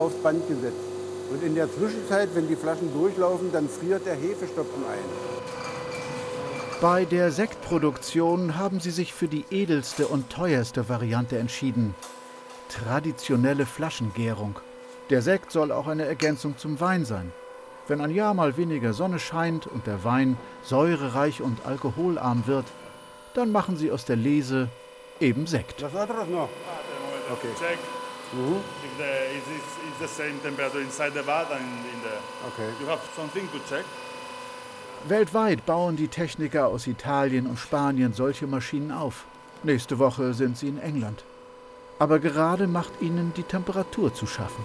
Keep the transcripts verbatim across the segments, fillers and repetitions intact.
aufs Band gesetzt. Und in der Zwischenzeit, wenn die Flaschen durchlaufen, dann friert der Hefestopfen ein. Bei der Sektproduktion haben sie sich für die edelste und teuerste Variante entschieden. Traditionelle Flaschengärung. Der Sekt soll auch eine Ergänzung zum Wein sein. Wenn ein Jahr mal weniger Sonne scheint und der Wein säurereich und alkoholarm wird, dann machen sie aus der Lese eben Sekt. Was anderes noch? Okay. Check. Mm-hmm. If the is is the same temperature inside the vat and in the. Okay. You have something to check. Weltweit bauen die Techniker aus Italien und Spanien solche Maschinen auf. Nächste Woche sind sie in England. Aber gerade macht ihnen die Temperatur zu schaffen.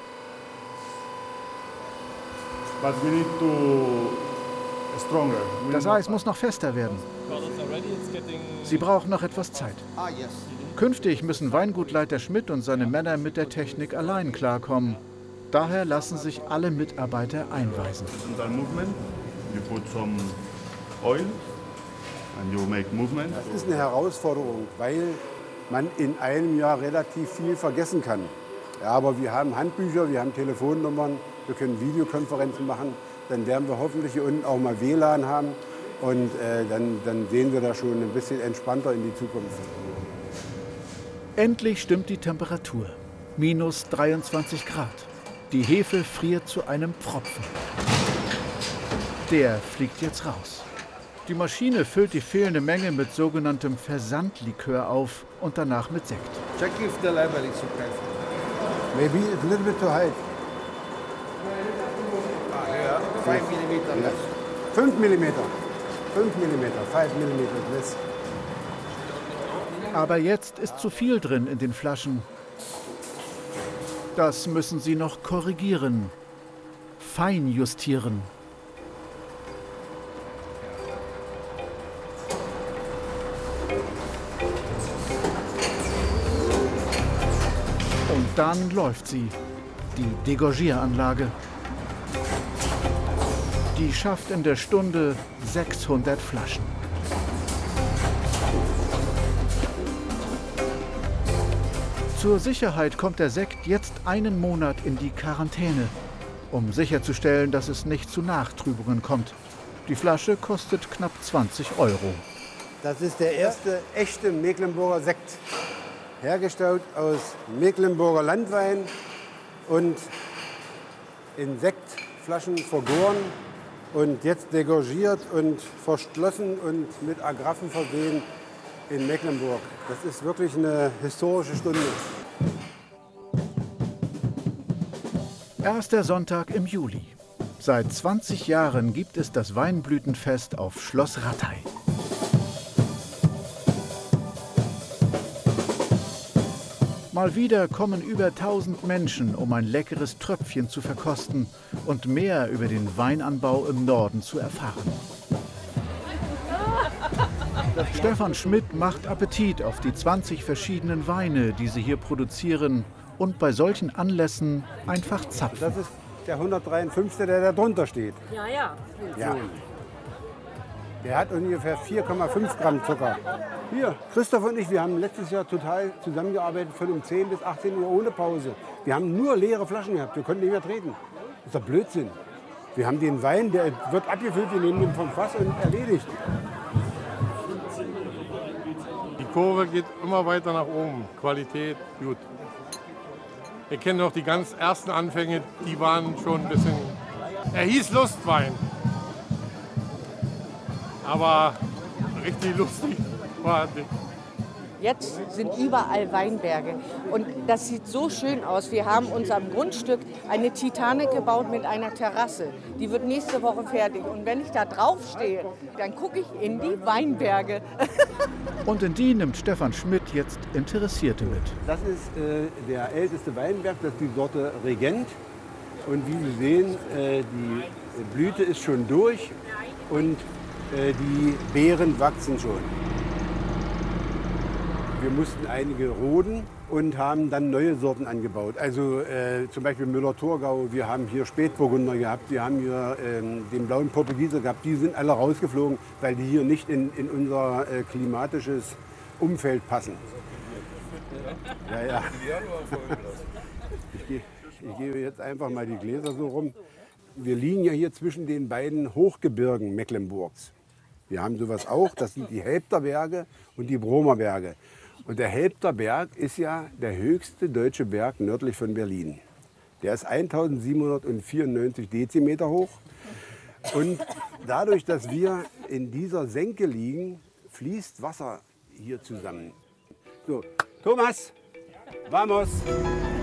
But we need to stronger. Das Eis muss noch fester werden. Sie brauchen noch etwas Zeit. Künftig müssen Weingutleiter Schmidt und seine Männer mit der Technik allein klarkommen. Daher lassen sich alle Mitarbeiter einweisen. You put some oil and you make movement. Das ist eine Herausforderung, weil man in einem Jahr relativ viel vergessen kann. Ja, aber wir haben Handbücher, wir haben Telefonnummern, wir können Videokonferenzen machen. Dann werden wir hoffentlich hier unten auch mal W L A N haben und äh, dann, dann sehen wir da schon ein bisschen entspannter in die Zukunft. Endlich stimmt die Temperatur. minus dreiundzwanzig Grad. Die Hefe friert zu einem Pfropfen. Der fliegt jetzt raus. Die Maschine füllt die fehlende Menge mit sogenanntem Versandlikör auf und danach mit Sekt. Check if the level is okay. Maybe a little bit too high. Ah, ja, fünf Millimeter less. fünf Millimeter. fünf Millimeter, fünf Millimeter less. Aber jetzt ist zu viel drin in den Flaschen. Das müssen sie noch korrigieren, feinjustieren. Und dann läuft sie, die Degorgieranlage. Die schafft in der Stunde sechshundert Flaschen. Zur Sicherheit kommt der Sekt jetzt einen Monat in die Quarantäne, um sicherzustellen, dass es nicht zu Nachtrübungen kommt. Die Flasche kostet knapp zwanzig Euro. Das ist der erste echte Mecklenburger Sekt. Hergestellt aus Mecklenburger Landwein und in Sektflaschen vergoren und jetzt degorgiert und verschlossen und mit Agraffen versehen in Mecklenburg. Das ist wirklich eine historische Stunde. Erster Sonntag im Juli. Seit zwanzig Jahren gibt es das Weinblütenfest auf Schloss Rattay. Mal wieder kommen über tausend Menschen, um ein leckeres Tröpfchen zu verkosten und mehr über den Weinanbau im Norden zu erfahren. Stefan Schmidt macht Appetit auf die zwanzig verschiedenen Weine, die sie hier produzieren und bei solchen Anlässen einfach zapfen. Das ist der hundertdreiundfünfzig, der da drunter steht. Ja, ja. Ja. Der hat ungefähr vier Komma fünf Gramm Zucker. Hier, Christoph und ich, wir haben letztes Jahr total zusammengearbeitet von um zehn bis achtzehn Uhr ohne Pause. Wir haben nur leere Flaschen gehabt, wir konnten nicht mehr treten. Das ist doch Blödsinn. Wir haben den Wein, der wird abgefüllt, wir nehmen den vom Fass und erledigt. Die Kurve geht immer weiter nach oben. Qualität, gut. Wir kennen noch die ganz ersten Anfänge, die waren schon ein bisschen... Er hieß Lustwein. Aber richtig lustig war es nicht. Jetzt sind überall Weinberge und das sieht so schön aus. Wir haben uns am Grundstück eine Titanic gebaut mit einer Terrasse. Die wird nächste Woche fertig und wenn ich da drauf stehe, dann gucke ich in die Weinberge. Und in die nimmt Stefan Schmidt jetzt Interessierte mit. Das ist äh, der älteste Weinberg, das ist die Sorte Regent. Und wie Sie sehen, äh, die Blüte ist schon durch und äh, die Beeren wachsen schon. Wir mussten einige roden und haben dann neue Sorten angebaut. Also äh, zum Beispiel Müller-Thurgau, wir haben hier Spätburgunder gehabt, wir haben hier äh, den blauen Portugieser gehabt. Die sind alle rausgeflogen, weil die hier nicht in, in unser äh, klimatisches Umfeld passen. Ja, ja. Ich gebe jetzt einfach mal die Gläser so rum. Wir liegen ja hier zwischen den beiden Hochgebirgen Mecklenburgs. Wir haben sowas auch, das sind die Helpterberge und die Bromer Berge. Und der Helpterberg ist ja der höchste deutsche Berg nördlich von Berlin. Der ist eintausendsiebenhundertvierundneunzig Dezimeter hoch. Und dadurch, dass wir in dieser Senke liegen, fließt Wasser hier zusammen. So, Thomas, vamos!